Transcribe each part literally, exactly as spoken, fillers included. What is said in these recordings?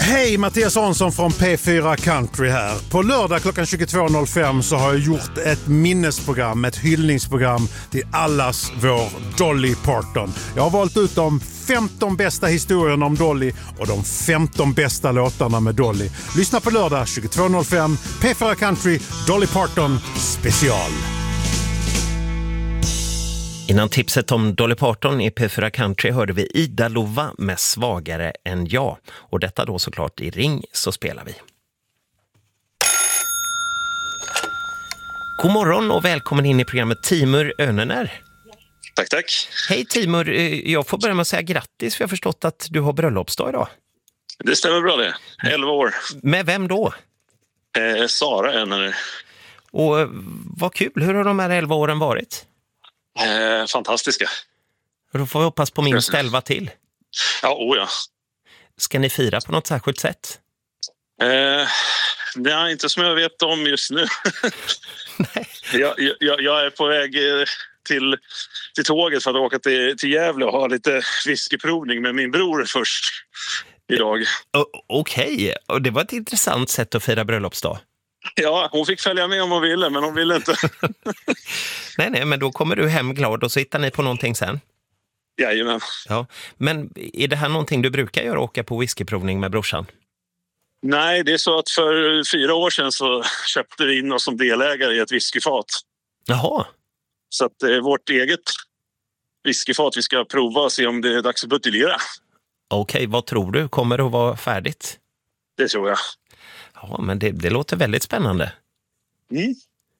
Hej, Mattias Hansson från P fyra Country här. På lördag klockan tjugotvå noll fem så har jag gjort ett minnesprogram, ett hyllningsprogram till allas vår Dolly Parton. Jag har valt ut de femton bästa historierna om Dolly och de femton bästa låtarna med Dolly. Lyssna på lördag tjugotvå noll fem, P fyra Country, Dolly Parton special. Innan tipset om Dolly Parton i P fyra Country hörde vi Ida Lova med Svagare än jag. Och detta då såklart i Ring så spelar vi. God morgon och välkommen in i programmet Timur Önener. Tack, tack. Hej Timur, jag får börja med att säga grattis för jag har förstått att du har bröllopsdag idag. Det stämmer bra det, elva år. Med vem då? Eh, Sara Önener. Och vad kul, hur har de här elva åren varit? Eh, fantastiska. Och då får vi hoppas på minst elva till. Ja, oh ja. Ska ni fira på något särskilt sätt? Eh, det är inte som jag vet om just nu. Nej. Jag, jag, jag är på väg till, till tåget för att åka till, till Gävle och ha lite whiskyprovning med min bror först idag. Okej, okay. Och det var ett intressant sätt att fira bröllopsdag. Ja, hon fick följa med om hon ville, men hon ville inte. nej, nej, men då kommer du hem glad och så hittar ni på någonting sen. Jajamän. Ja, men är det här någonting du brukar göra, åka på whiskyprovning med brorsan? Nej, det är så att för fyra år sedan så köpte vi in oss som delägare i ett whiskyfat. Jaha. Så att det är vårt eget whiskyfat vi ska prova och se om det är dags att buteljera. Okej, okay, vad tror du? Kommer det att vara färdigt? Det tror jag. Ja, men det, det låter väldigt spännande. Mm.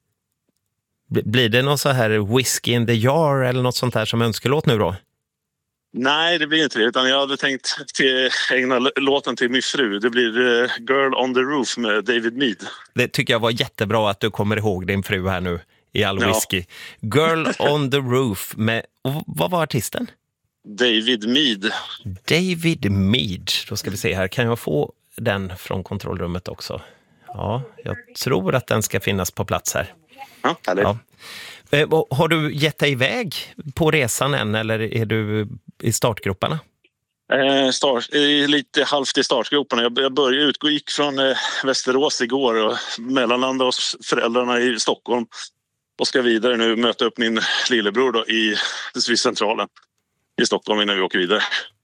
Blir det någon så här Whiskey in the Jar eller något sånt här som önskelåt nu då? Nej, det blir inte det. Utan jag hade tänkt till ägna låten till min fru. Det blir uh, Girl on the Roof med David Mead. Det tycker jag var jättebra att du kommer ihåg din fru här nu i all whisky. Ja. Girl on the Roof med... Och vad var artisten? David Mead. David Mead. Då ska vi se här. Kan jag få den från kontrollrummet också? Ja, jag tror att den ska finnas på plats här. Ja, härligt. Ja. Har du gett dig iväg på resan än eller är du i startgroparna? Eh, start, eh, lite halvt i startgroparna. Jag, jag började utgå, gick från eh, Västerås igår och mellanlandade hos föräldrarna i Stockholm och ska vidare nu möta upp min lillebror då i Swiss-centralen i Stockholm innan vi åker vidare.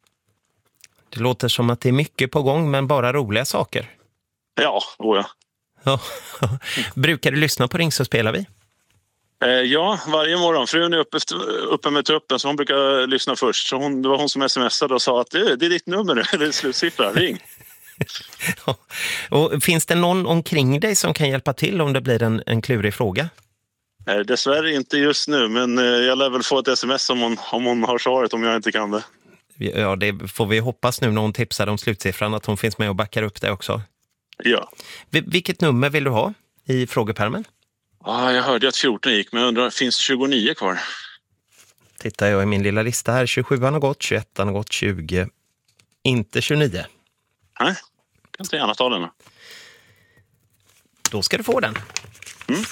Det låter som att det är mycket på gång men bara roliga saker. Ja, oh ja. Ja. Brukar du lyssna på Ring så spelar vi? Ja, varje morgon. Frun är uppe, uppe med truppen så hon brukar lyssna först. Så hon, det var hon som smsade och sa att det, det är ditt nummer nu, eller slutsiffra, ring. Ja. Och finns det någon omkring dig som kan hjälpa till om det blir en, en klurig fråga? Nej, dessvärre inte just nu, men jag lär väl få ett sms om hon, om hon har svaret om jag inte kan det. Ja, det får vi hoppas nu när hon tipsar om slutsiffran att hon finns med och backar upp det också. Ja. Vilket nummer vill du ha i frågepärmen? Ja, jag hörde att fjorton gick, men jag undrar, finns tjugonio kvar? Tittar jag i min lilla lista här. tjugosjuan har gått, tjugoettan har gått, tjugo. Inte tjugonio. Nej, jag kan inte gärna ta den. Då ska du få den. Mm.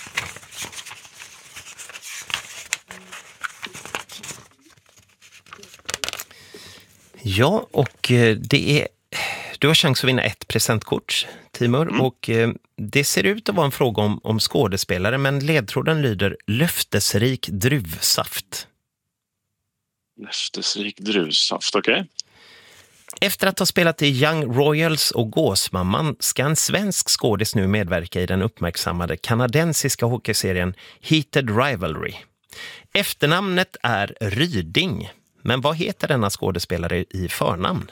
Ja, och det är... Du har chans att vinna ett presentkort, Timur, mm. och eh, det ser ut att vara en fråga om, om skådespelare, men ledtråden lyder löftesrik druvsaft. Löftesrik druvsaft, okej. Okay. Efter att ha spelat i Young Royals och Gåsmamman ska en svensk skådis nu medverka i den uppmärksammade kanadensiska hockeyserien Heated Rivalry. Efternamnet är Ryding, men vad heter denna skådespelare i förnamn?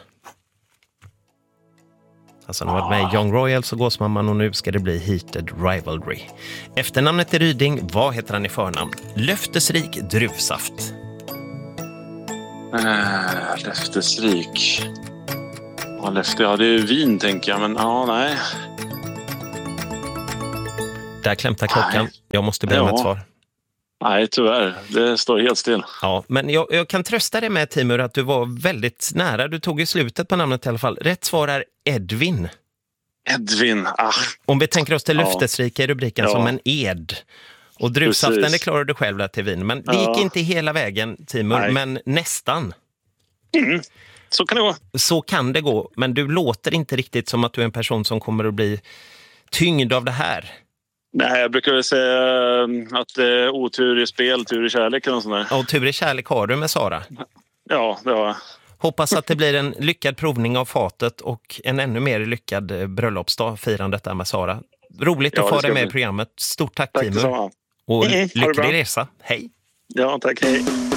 Alltså han har varit med i Young Royals och Gåsmamman och nu ska det bli Heated Rivalry. Efternamnet är Ryding, vad heter han i förnamn? Löftesrik druvsaft. Äh, löftesrik. Ja, löfte, ja, det är vin tänker jag, men ja, nej. Där klämtar klockan. Nej. Jag måste be om ja. ett svar. Nej, tyvärr. Det står helt still. Ja, men jag, jag kan trösta dig med, Timur, att du var väldigt nära. Du tog ju slutet på namnet i alla fall. Rätt svar är Edvin. Edvin, ah. Om vi tänker oss till löftesrika i rubriken ja. som en ed. Och druvsaften, det klarar du själv där till vin. Men det ja. gick inte hela vägen, Timur, Nej. men nästan. Mm. Så kan det gå. Så kan det gå, men du låter inte riktigt som att du är en person som kommer att bli tyngd av det här. Nej, jag brukar väl säga att det är otur i spel, tur i kärlek eller sånt där. Och tur i kärlek har du med Sara. Ja, det har jag. Hoppas att det blir en lyckad provning av fatet och en ännu mer lyckad bröllopsdag, firandet där med Sara. Roligt Ja, att få det dig ska med bli. i programmet. Stort tack, Tack Timur. detsamma. Och Mm, ha det lycklig bra. resa. Hej! Ja, tack. Hej.